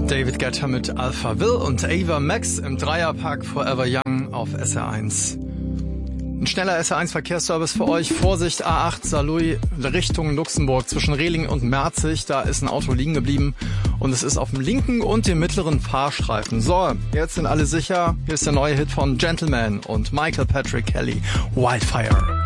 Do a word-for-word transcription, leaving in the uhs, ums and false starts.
David Guetta mit Alpha Will und Ava Max im Dreierpack Forever Young auf S R eins. Ein schneller S R eins Verkehrsservice für euch. Vorsicht, A acht Saarlouis Richtung Luxemburg zwischen Rehling und Merzig. Da ist ein Auto liegen geblieben und es ist auf dem linken und dem mittleren Fahrstreifen. So, jetzt sind alle sicher. Hier ist der neue Hit von Gentleman und Michael Patrick Kelly, Wildfire.